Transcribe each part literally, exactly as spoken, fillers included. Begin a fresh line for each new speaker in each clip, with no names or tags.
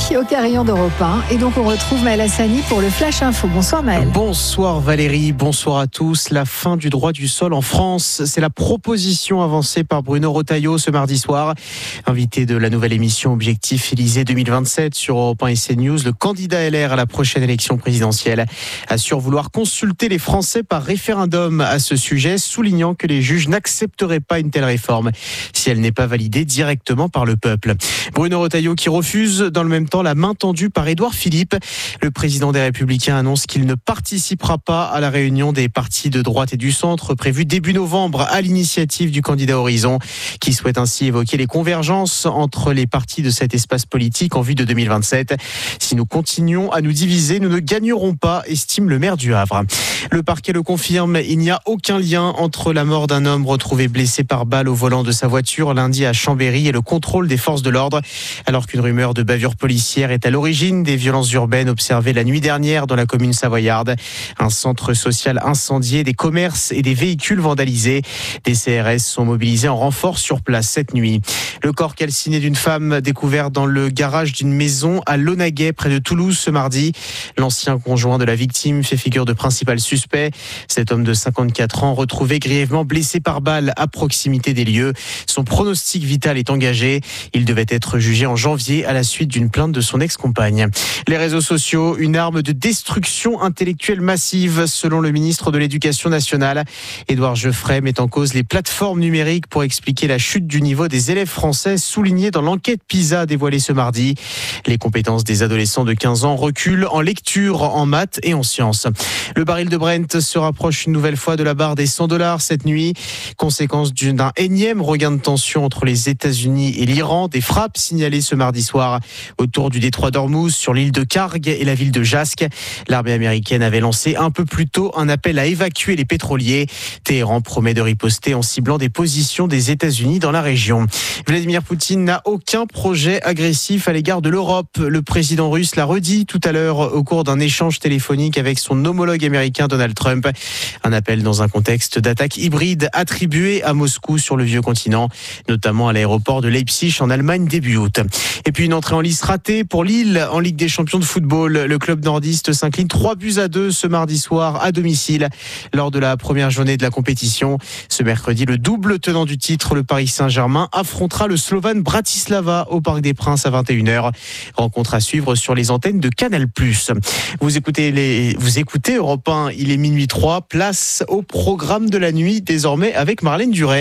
au carillon d'Europe un. Et donc on retrouve Maël Hassani pour le Flash Info. Bonsoir Maël.
Bonsoir Valérie, bonsoir à tous. La fin du droit du sol en France, c'est la proposition avancée par Bruno Retailleau ce mardi soir. Invité de la nouvelle émission Objectif Élysée deux mille vingt-sept sur Europe un et CNews, le candidat L R à la prochaine élection présidentielle assure vouloir consulter les Français par référendum à ce sujet, soulignant que les juges n'accepteraient pas une telle réforme si elle n'est pas validée directement par le peuple. Bruno Retailleau qui refuse dans le même temps la main tendue par Édouard Philippe. Le président des Républicains annonce qu'il ne participera pas à la réunion des partis de droite et du centre prévue début novembre à l'initiative du candidat Horizon, qui souhaite ainsi évoquer les convergences entre les partis de cet espace politique en vue de deux mille vingt-sept. Si nous continuons à nous diviser, nous ne gagnerons pas, estime le maire du Havre. Le parquet le confirme, il n'y a aucun lien entre la mort d'un homme retrouvé blessé par balle au volant de sa voiture lundi à Chambéry et le contrôle des forces de l'ordre, alors qu'une rumeur de bavure policière est à l'origine des violences urbaines observées la nuit dernière dans la commune savoyarde. Un centre social incendié, des commerces et des véhicules vandalisés. Des C R S sont mobilisés en renfort sur place cette nuit. Le corps calciné d'une femme découvert dans le garage d'une maison à Launaguet près de Toulouse ce mardi. L'ancien conjoint de la victime fait figure de principal suspect. Cet homme de cinquante-quatre ans retrouvé grièvement blessé par balle à proximité des lieux. Son pronostic vital est engagé. Il devait être jugé en janvier à la suite d'une plainte de son ex-compagne. Les réseaux sociaux, une arme de destruction intellectuelle massive selon le ministre de l'Éducation nationale. Édouard Geoffrey met en cause les plateformes numériques pour expliquer la chute du niveau des élèves français soulignée dans l'enquête PISA dévoilée ce mardi. Les compétences des adolescents de quinze ans reculent en lecture, en maths et en sciences. Le baril de Brent se rapproche une nouvelle fois de la barre des cent dollars cette nuit. Conséquence d'un énième regain de tension entre les États-Unis et l'Iran. Des frappes signalées ce mardi soir autour du détroit d'Ormuz, sur l'île de Kharg et la ville de Jasq. L'armée américaine avait lancé un peu plus tôt un appel à évacuer les pétroliers. Téhéran promet de riposter en ciblant des positions des États-Unis dans la région. Vladimir Poutine n'a aucun projet agressif à l'égard de l'Europe. Le président russe l'a redit tout à l'heure au cours d'un échange téléphonique avec son homologue américain Donald Trump. Un appel dans un contexte d'attaque hybride attribuée à Moscou sur le vieux continent, notamment à l'aéroport de Leipzig en Allemagne début août. Et puis une entrée en lice ratée pour Lille en Ligue des Champions de football. Le club nordiste s'incline trois buts à deux ce mardi soir à domicile lors de la première journée de la compétition. Ce mercredi, le double tenant du titre, le Paris Saint-Germain, affrontera le Slovane Bratislava au Parc des Princes à vingt et une heures. Rencontre à suivre sur les antennes de Canal+. Vous écoutez, les, vous écoutez Europe un, il est minuit trois, place au programme de la nuit désormais avec Marlène Duret.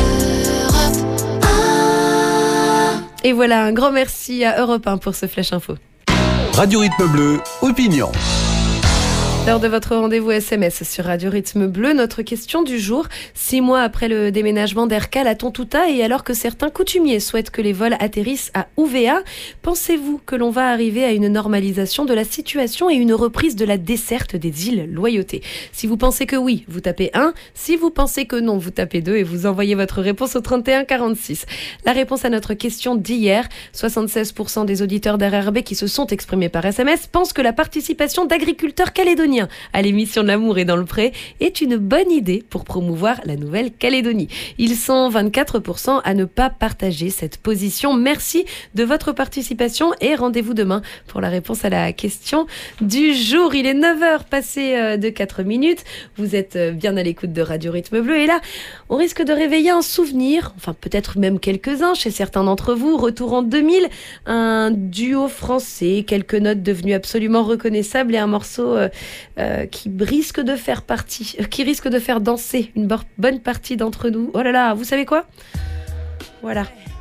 Et voilà, un grand merci à Europe un pour ce Flash Info.
Radio Rythme Bleu, opinion.
L'heure de votre rendez-vous S M S sur Radio Rythme Bleu. Notre question du jour: six mois après le déménagement d'Aircal à Tontouta et alors que certains coutumiers souhaitent que les vols atterrissent à Ouvéa, pensez-vous que l'on va arriver à une normalisation de la situation et une reprise de la desserte des îles Loyauté? Si vous pensez que oui, vous tapez un. Si vous pensez que non, vous tapez deux et vous envoyez votre réponse au trente et un quarante-six. La réponse à notre question d'hier: soixante-seize pour cent des auditeurs d'R R B qui se sont exprimés par S M S pensent que la participation d'agriculteurs calédoniens à l'émission de l'amour et dans le pré est une bonne idée pour promouvoir la Nouvelle-Calédonie. Ils sont vingt-quatre pour cent à ne pas partager cette position. Merci de votre participation et rendez-vous demain pour la réponse à la question du jour. Il est neuf heures passées de quatre minutes. Vous êtes bien à l'écoute de Radio Rythme Bleu et là, on risque de réveiller un souvenir, enfin peut-être même quelques-uns chez certains d'entre vous. Retour en deux mille, un duo français, quelques notes devenues absolument reconnaissables et un morceau euh, Euh, qui risque de faire partie, euh, qui risque de faire danser une bo- bonne partie d'entre nous. Oh là là, vous savez quoi ? Voilà.